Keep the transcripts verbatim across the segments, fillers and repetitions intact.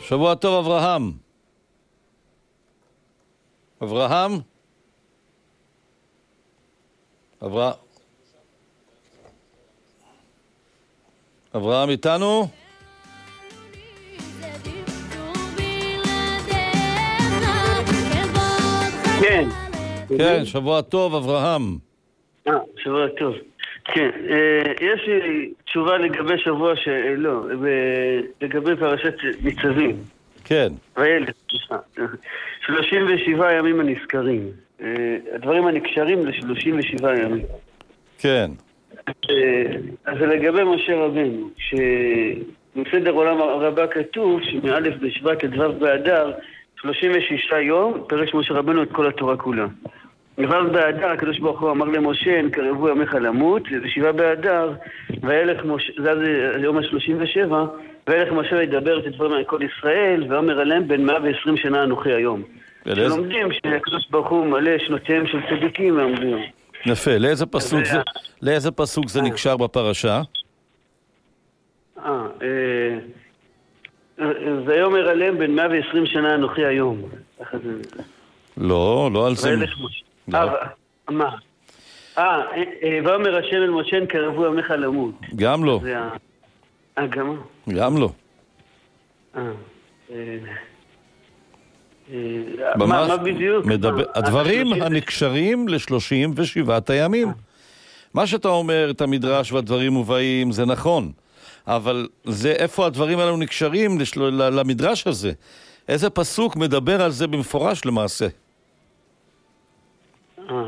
שבוע טוב, אברהם. אברהם? אברהם? אברהם איתנו? כן. כן, שבוע טוב, אברהם. אה, שבוע טוב. כן, יש לי תשובה לגבי שבוע ש... לא, לגבי פרשת ניצבים. כן. וילד, שלושים ושבעה ימים הנזכרים. הדברים הנקשרים ל-שלושים ושבעה ימים. כן. אז זה לגבי משה רבנו, שבסדר עולם הרבה כתוב שמאלף בשבט עד ו' באדר, שלושים ושישה יום, פרש משה רבנו את כל התורה כולה. ו' באדר, הקדוש ברוך הוא אמר למשה, נקרבו ימיך למות, ובשבעה באדר, וילך משה, זה היום ה-שלושים ושבע, וילך משה וידבר את דברים על כל ישראל, ואומר עליהם בין מאה ועשרים שנה אנוכי היום. שלומדים שהקדוש ברוך הוא מלא שנותיהם של צדיקים ועומדים. יפה, לאיזה פסוק זה, לאיזה פסוק זה נקשר בפרשה? אה, זה אומר עליהם בין מאה ועשרים שנה אנוכי היום. לא, לא על זה. וילך משה. אה, מה? אה, ואומר השם אל משה, נקרבו ימיך למות. גם לא. אה, גם לא? גם לא. אה, מה בדיוק? הדברים הנקשרים לשלושים ושבעת הימים. מה שאתה אומר, את המדרש והדברים מובאים, זה נכון. אבל זה איפה הדברים האלו נקשרים למדרש הזה? איזה פסוק מדבר על זה במפורש למעשה? אה,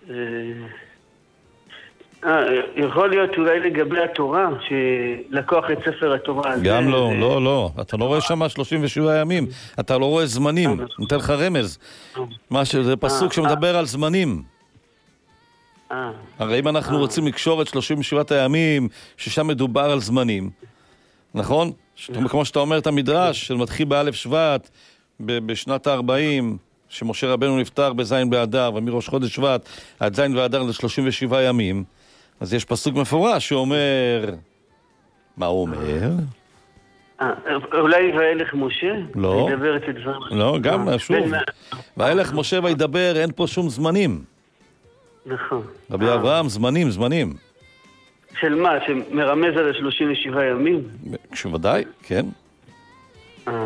אה, יכול להיות אולי לגבי התורה, שלקוח את ספר התורה הזה. גם לא, לא, לא. אתה לא רואה שם שלושים ושבעה ימים. אתה לא רואה זמנים. נותן לך רמז. זה פסוק שמדבר על זמנים. הרי אם אנחנו רוצים לקשור את שלושים ושבעת הימים, ששם מדובר על זמנים, נכון? כמו שאתה אומר את המדרש, שמתחיל באלף שבט, בשנת ה-ארבעים, שמשה רבנו נפטר בזין באדר, ומראש חודש שבט, עד זין באדר ל-שלושים ושבעה ימים, אז יש פסוק מפורש שאומר... מה הוא אומר? אולי וילך משה? לא. ידבר את הדברים. לא, גם, שוב. וילך משה וידבר, אין פה שום זמנים. נכון. רבי אברהם, זמנים, זמנים. של מה? שמרמז על ה-שלושים ושבעה ימים? שוודאי, כן. אה.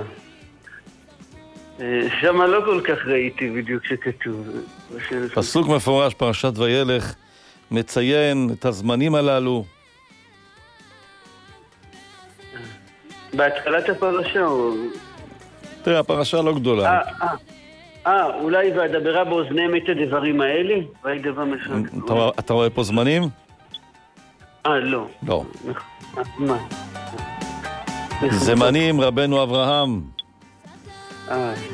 שם לא כל כך ראיתי בדיוק שכתוב. פסוק מפורש, פרשת וילך, מציין את הזמנים הללו. בהתחלת הפרשה או... תראה, הפרשה לא גדולה. אה, אה. אה, אולי והדברה באוזניהם את הדברים האלה? והדבר משחק. אתה רואה פה זמנים? אה, לא. לא. מה? זמנים, רבנו אברהם. אה.